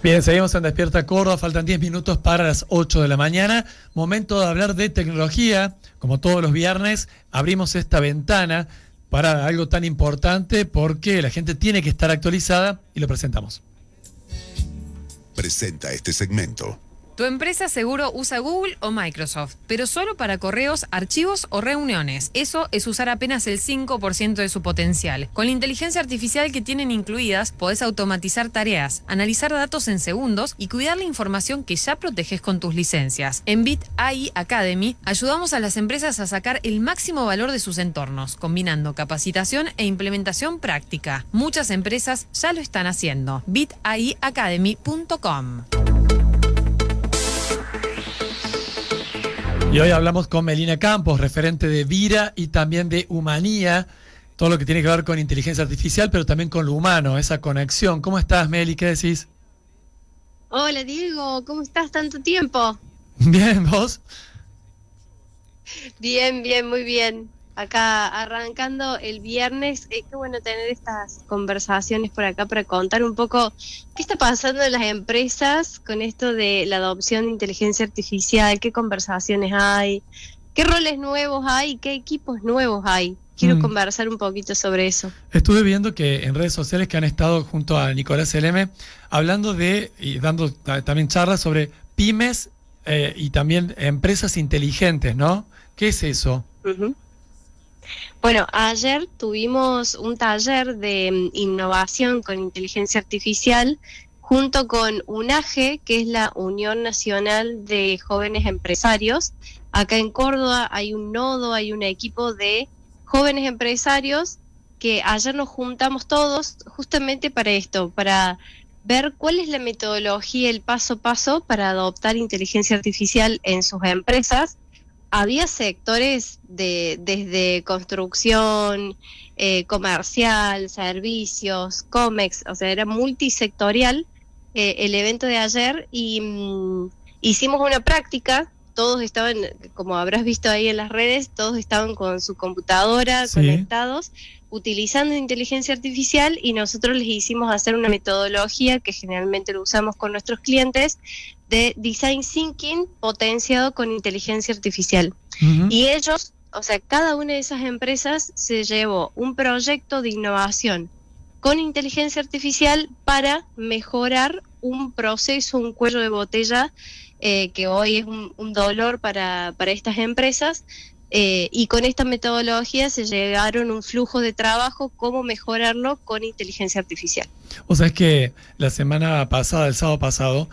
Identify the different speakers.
Speaker 1: Bien, seguimos en Despierta Córdoba, faltan 10 minutos para las 8 de la mañana. Momento de hablar de tecnología. Como todos los viernes, abrimos esta ventana para algo tan importante porque la gente tiene que estar actualizada y lo presentamos.
Speaker 2: Presenta este segmento.
Speaker 3: Tu empresa seguro usa Google o Microsoft, pero solo para correos, archivos o reuniones. Eso es usar apenas el 5% de su potencial. Con la inteligencia artificial que tienen incluidas, podés automatizar tareas, analizar datos en segundos y cuidar la información que ya proteges con tus licencias. En Bit AI Academy, ayudamos a las empresas a sacar el máximo valor de sus entornos, combinando capacitación e implementación práctica. Muchas empresas ya lo están haciendo. bitaiacademy.com.
Speaker 1: Y hoy hablamos con Melina Campos, referente de Vira y también de Humanía, todo lo que tiene que ver con inteligencia artificial, pero también con lo humano, esa conexión. ¿Cómo estás, Meli? ¿Qué decís?
Speaker 4: Hola, Diego, ¿cómo estás? ¿Tanto tiempo?
Speaker 1: Bien, ¿vos?
Speaker 4: Bien, muy bien. Acá arrancando el viernes, qué bueno tener estas conversaciones por acá para contar un poco qué está pasando en las empresas con esto de la adopción de inteligencia artificial, qué conversaciones hay, qué roles nuevos hay, qué equipos nuevos hay. Quiero conversar un poquito sobre eso.
Speaker 1: Estuve viendo que en redes sociales que han estado junto a Nicolás LM hablando de y dando también charlas sobre pymes y también empresas inteligentes, ¿no? ¿Qué es eso?
Speaker 4: Uh-huh. Bueno, ayer tuvimos un taller de innovación con inteligencia artificial junto con UNAGE, que es la Unión Nacional de Jóvenes Empresarios. Acá en Córdoba hay un nodo, hay un equipo de jóvenes empresarios que ayer nos juntamos todos justamente para esto, para ver cuál es la metodología, el paso a paso para adoptar inteligencia artificial en sus empresas. Había sectores desde construcción, comercial, servicios, Comex, o sea, era multisectorial el evento de ayer y hicimos una práctica. Todos estaban, como habrás visto ahí en las redes, todos estaban con su computadora, sí, conectados, utilizando inteligencia artificial, y nosotros les hicimos hacer una metodología que generalmente lo usamos con nuestros clientes, de design thinking potenciado con inteligencia artificial. Uh-huh. Y ellos, o sea, cada una de esas empresas se llevó un proyecto de innovación con inteligencia artificial para mejorar un proceso, un cuello de botella que hoy es un dolor para estas empresas, y con esta metodología se llegaron un flujo de trabajo, cómo mejorarlo con inteligencia artificial.
Speaker 1: O sea, es que la semana pasada, el sábado pasado,